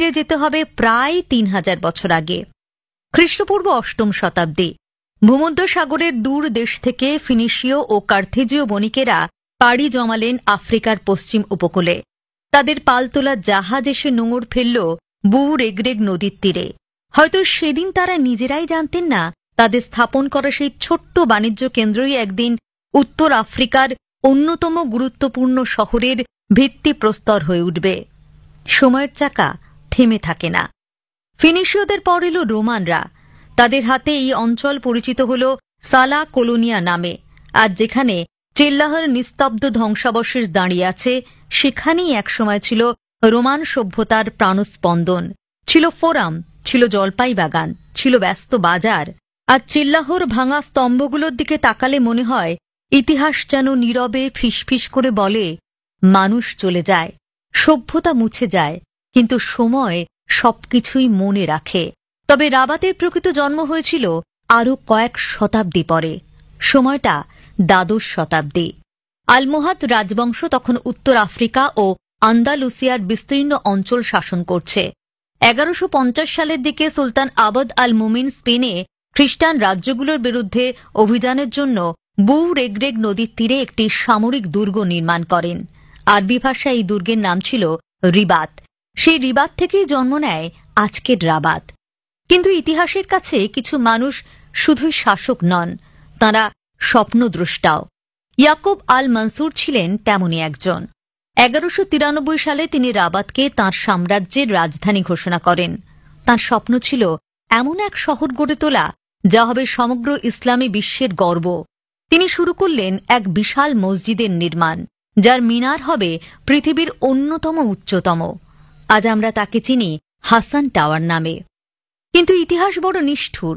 ফিরে যেতে হবে প্রায় ৩,০০০ বছর আগে, খ্রিস্টপূর্ব ৮ম শতাব্দী। ভূমধ্যসাগরের দূর দেশ থেকে ফিনিশীয় ও কার্থেজীয় বণিকেরা পাড়ি জমালেন আফ্রিকার পশ্চিম উপকূলে। তাদের পালতোলা জাহাজ এসে নোঙর ফেলল বুরেগরেগ নদীর তীরে। হয়তো সেদিন তারা নিজেরাই জানতেন না তাদের স্থাপন করা সেই ছোট্ট বাণিজ্য কেন্দ্রই একদিন উত্তর আফ্রিকার অন্যতম গুরুত্বপূর্ণ শহরের ভিত্তিপ্রস্তর হয়ে উঠবে। সময়ের চাকা থেমে থাকে না। ফিনিশীয়দের পর এল রোমানরা। তাদের হাতে এই অঞ্চল পরিচিত হল সালা কলোনিয়া নামে। আজ যেখানে চেল্লাহর নিস্তব্ধ ধ্বংসাবশেষ দাঁড়িয়ে আছে, সেখানেই একসময় ছিল রোমান সভ্যতার প্রাণস্পন্দন। ছিল ফোরাম, ছিল জলপাই বাগান, ছিল ব্যস্ত বাজার। আর চেল্লাহর ভাঙা স্তম্ভগুলোর দিকে তাকালে মনে হয় ইতিহাস যেন নীরবে ফিসফিস করে বলে, মানুষ চলে যায়, সভ্যতা মুছে যায়, কিন্তু সময় সবকিছুই মনে রাখে। তবে রাবাতের প্রকৃত জন্ম হয়েছিল আরও কয়েক শতাব্দী পরে। সময়টা দ্বাদশ শতাব্দী। আলমোহাদ রাজবংশ তখন উত্তর আফ্রিকা ও আন্দালুসিয়ার বিস্তীর্ণ অঞ্চল শাসন করছে। ১১৫০ সালের দিকে সুলতান আবদ আল মুমিন স্পেনে খ্রিস্টান রাজ্যগুলোর বিরুদ্ধে অভিযানের জন্য বুরেগরেগ নদীর তীরে একটি সামরিক দুর্গ নির্মাণ করেন। আরবি ভাষায় এই দুর্গের নাম ছিল রিবাত। সেই রিবাত থেকেই জন্ম নেয় আজকের রাবাত। কিন্তু ইতিহাসের কাছে কিছু মানুষ শুধুই শাসক নন, তাঁরা স্বপ্নদ্রষ্টাও। ইয়াকুব আল মনসুর ছিলেন তেমনই একজন। ১১৯৩ সালে তিনি রাবাতকে তাঁর সাম্রাজ্যের রাজধানী ঘোষণা করেন। তাঁর স্বপ্ন ছিল এমন এক শহর গড়ে তোলা যা হবে সমগ্র ইসলামী বিশ্বের গর্ব। তিনি শুরু করলেন এক বিশাল মসজিদের নির্মাণ, যার মিনার হবে পৃথিবীর অন্যতম উচ্চতম। আজ আমরা তাকে চিনি হাসান টাওয়ার নামে। কিন্তু ইতিহাস বড় নিষ্ঠুর।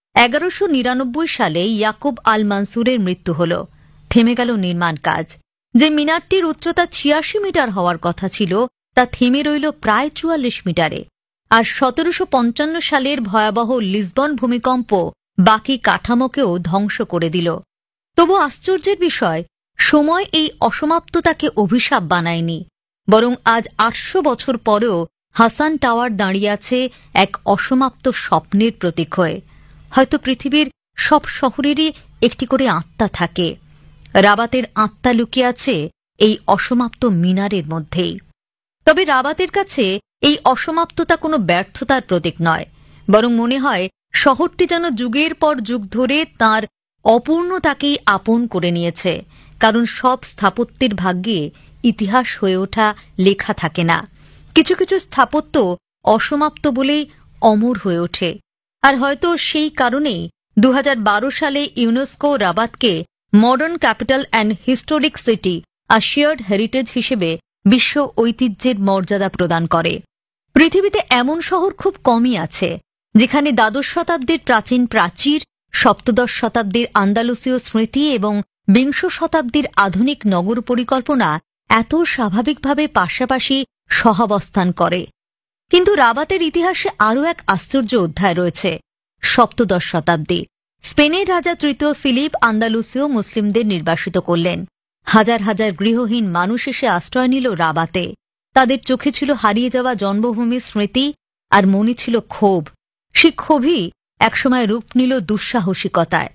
১১৯৯ সালে ইয়াকুব আল মনসুরের মৃত্যু হল। থেমে গেল নির্মাণ কাজ। যে মিনারটির উচ্চতা ৮৬ মিটার হওয়ার কথা ছিল, তা থেমে রইল প্রায় ৪৪ মিটারে। আর ১৭৫৫ সালের ভয়াবহ লিসবন ভূমিকম্প বাকি কাঠামোকেও ধ্বংস করে দিল। তবু আশ্চর্যের বিষয়, সময় এই অসমাপ্ততাকে অভিশাপ বানায়নি, বরং আজ ৮০০ বছর পরেও হাসান টাওয়ার দাঁড়িয়ে আছে এক অসমাপ্ত স্বপ্নের প্রতীক হয়ে। হয়তো পৃথিবীর সব শহরেরই একটি করে আত্মা থাকে। রাবাতের আত্মা লুকিয়ে আছে এই অসমাপ্ত মিনারের মধ্যেই। তবে রাবাতের কাছে এই অসমাপ্ততা কোনো ব্যর্থতার প্রতীক নয়, বরং মনে হয় শহরটি যেন যুগের পর যুগ ধরে তার অপূর্ণতাকেই আপন করে নিয়েছে। কারণ সব স্থাপত্যের ভাগ্যে ইতিহাস হয়ে ওঠা লেখা থাকে না। কিছু কিছু স্থাপত্য অসমাপ্ত বলেই অমর হয়ে ওঠে। আর হয়তো সেই কারণেই ২০১২ সালে UNESCO রাবাতকে modern capital and historic city R shared heritage হিসেবে বিশ্ব ঐতিহ্যের মর্যাদা প্রদান করে। পৃথিবীতে এমন শহর খুব কমই আছে যেখানে দ্বাদশ শতাব্দীর প্রাচীন প্রাচীর, সপ্তদশ শতাব্দীর আন্দালুসীয় স্মৃতি এবং বিংশ শতাব্দীর আধুনিক নগর পরিকল্পনা এত স্বাভাবিকভাবে পাশাপাশি সহাবস্থান করে। কিন্তু রাবাতের ইতিহাসে আরও এক আশ্চর্য অধ্যায় রয়েছে। সপ্তদশ শতাব্দী। স্পেনের রাজা তৃতীয় ফিলিপ আন্দালুসীয় মুসলিমদের নির্বাসিত করলেন। হাজার হাজার গৃহহীন মানুষ এসে আশ্রয় নিল রাবাতে। তাদের চোখে ছিল হারিয়ে যাওয়া জন্মভূমির স্মৃতি, আর মনে ছিল ক্ষোভ। সে ক্ষোভই একসময় রূপ নিল দুঃসাহসিকতায়।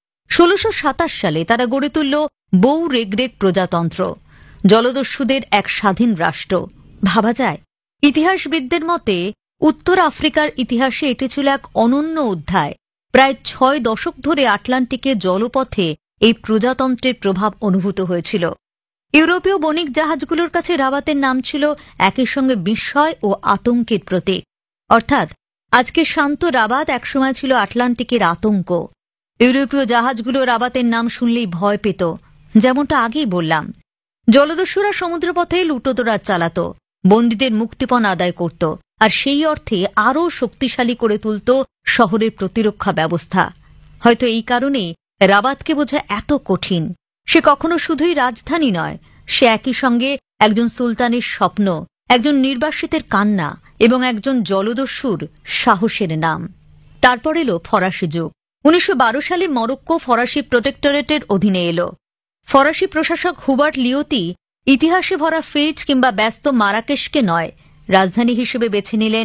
১৬২৭ সালে তারা গড়ে তুলল বুরেগরেগ প্রজাতন্ত্র, জলদস্যুদের এক স্বাধীন রাষ্ট্র। ভাবা যায়, ইতিহাসবিদদের মতে উত্তর আফ্রিকার ইতিহাসে এটি ছিল এক অনন্য অধ্যায়। প্রায় ৬ দশক ধরে আটলান্টিকে জলপথে এই প্রজাতন্ত্রের প্রভাব অনুভূত হয়েছিল। ইউরোপীয় বণিক জাহাজগুলোর কাছে রাবাতের নাম ছিল একই সঙ্গে বিস্ময় ও আতঙ্কের প্রতীক। অর্থাৎ আজকে শান্ত রাবাত একসময় ছিল আটলান্টিকের আতঙ্ক। ইউরোপীয় জাহাজগুলো রাবাতের নাম শুনলেই ভয় পেত। যেমনটা আগেই বললাম, জলদস্যুরা সমুদ্রপথে লুটোতরাজ চালাত, বন্দীদের মুক্তিপণ আদায় করত, আর সেই অর্থে আরও শক্তিশালী করে তুলত শহরের প্রতিরক্ষা ব্যবস্থা। হয়তো এই কারণেই রাবাতকে বোঝা এত কঠিন। সে কখনো শুধুই রাজধানী নয়, সে একই সঙ্গে একজন সুলতানের স্বপ্ন, একজন নির্বাসিতের কান্না এবং একজন জলদস্যুর সাহসের নাম। তারপর এলো ফরাসি যুগ। ১৯১২ সালে মরক্কো ফরাসি প্রোটেক্টরেটের অধীনে এলো। ফরাসি প্রশাসক হুবার্ট লিওতি ইতিহাসে ভরা ফেজ কিংবা ব্যস্ত মারাকেশকে নয়, রাজধানী হিসেবে বেছে নিলেন